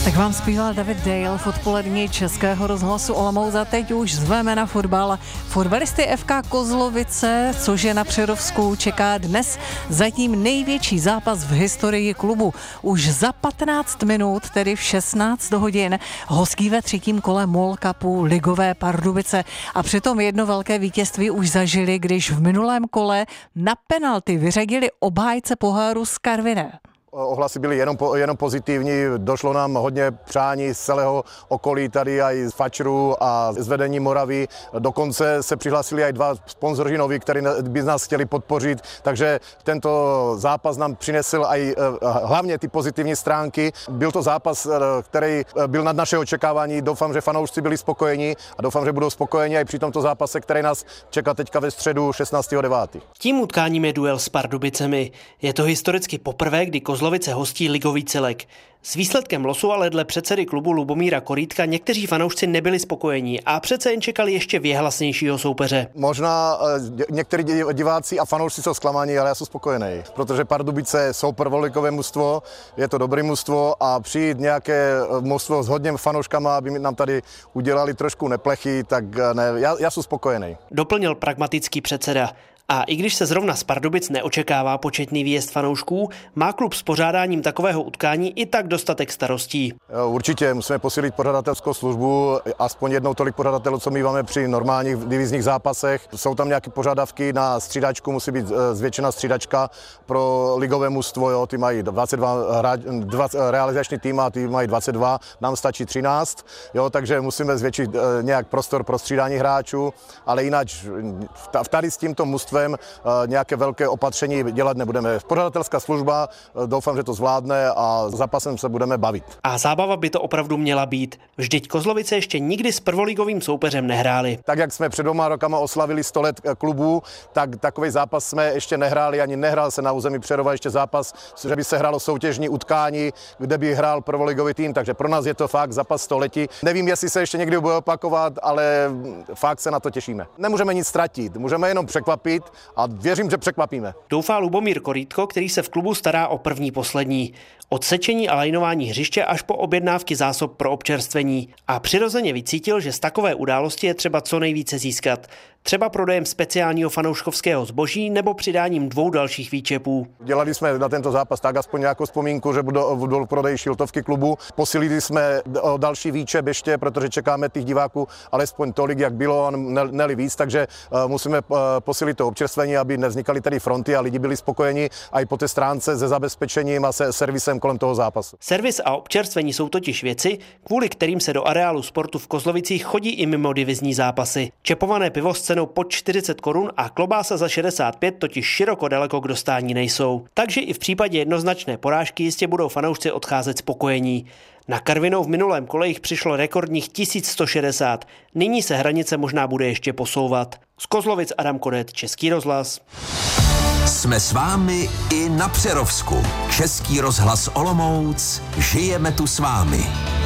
Tak vám zpíval David Dale v odpolední Českého rozhlasu Olomouc a teď už zveme na fotbal. Fotbalisty FK Kozlovice, což je na Přerovsku, čeká dnes zatím největší zápas v historii klubu. Už za 15 minut, tedy v 16 hodin, hostí ve třetím kole MOL Cupu ligové Pardubice. A přitom jedno velké vítězství už zažili, když v minulém kole na penalty vyřadili obhájce poháru z Karviné. Ohlasy byly jenom pozitivní, došlo nám hodně přání z celého okolí, tady i z Fačru a z vedení Moravy. Dokonce se přihlásili i dva sponzoři noví, kteří by nás chtěli podpořit, takže tento zápas nám přinesl i hlavně ty pozitivní stránky. Byl to zápas, který byl nad naše očekávání. Doufám, že fanoušci byli spokojeni a doufám, že budou spokojeni i při tomto zápase, který nás čeká teďka ve středu 16.9. Tím utkáním je duel s Pardubicemi. Je to historicky poprvé, kdy Kozlovice hostí ligový celek. S výsledkem losu ale dle předsedy klubu Lubomíra Korítka někteří fanoušci nebyli spokojení a přece jen čekali ještě věhlasnějšího soupeře. Možná někteří diváci a fanoušci jsou zklamaní, ale já jsem spokojený, protože Pardubice jsou prvoligové mužstvo, je to dobré mužstvo a přijít nějaké mužstvo s hodně fanouškama, aby nám tady udělali trošku neplechy, tak ne, já jsem spokojený. Doplnil pragmatický předseda. A i když se zrovna z Pardubic neočekává početný výjezd fanoušků, má klub s pořádáním takového utkání i tak dostatek starostí. Určitě musíme posílit pořadatelskou službu, aspoň jednou tolik pořadatelů, co my máme při normálních divizních zápasech. Jsou tam nějaké požadavky na střídačku, musí být zvětšená střídačka pro ligové mužstvo, jo, ty mají 22 realizační tým a ty mají 22, nám stačí 13, jo, takže musíme zvětšit nějak prostor pro střídání hráčů, ale jinak tady s tímto mužstvem nějaké velké opatření dělat nebudeme. Pořadatelská služba, doufám, že to zvládne a zápasem se budeme bavit. A zábava by to opravdu měla být. Vždyť Kozlovice ještě nikdy s prvoligovým soupeřem nehráli. Tak jak jsme před 2 rokama oslavili 100 let klubu, tak takový zápas jsme ještě nehráli, ani nehrál se na území Přerova ještě zápas, že by se hrálo soutěžní utkání, kde by hrál prvoligový tým, takže pro nás je to fakt zápas století. Nevím, jestli se ještě někdy bude opakovat, ale fakt se na to těšíme. Nemůžeme nic ztratit, můžeme jenom překvapit a věřím, že překvapíme. Doufá Lubomír Korítko, který se v klubu stará o první poslední. Od sečení a lajnování hřiště až po objednávky zásob pro občerstvení. A přirozeně vycítil, že z takové události je třeba co nejvíce získat. Třeba prodejem speciálního fanouškovského zboží nebo přidáním 2 dalších výčepů. Dělali jsme na tento zápas tak aspoň nějakou vzpomínku, že budou prodej šiltovky klubu. Posílili jsme o další výčep ještě, protože čekáme těch diváků alespoň tolik, jak bylo, ne víc, takže musíme posílit to občerstvení, aby nevznikaly tady fronty a lidi byli spokojeni a i po té stránce se zabezpečením a se servisem kolem toho zápasu. Servis a občerstvení jsou totiž věci, kvůli kterým se do areálu sportu v Kozlovicích chodí i mimo divizní zápasy. Čepované pivo s cenou pod 40 korun a klobása za 65 totiž široko daleko k dostání nejsou. Takže i v případě jednoznačné porážky jistě budou fanoušci odcházet spokojení. Na Karvinou v minulém kole jich přišlo rekordních 1160. Nyní se hranice možná bude ještě posouvat. Z Kozlovic Adam Kodet, Český rozhlas. Jsme s vámi i na Přerovsku. Český rozhlas Olomouc. Žijeme tu s vámi.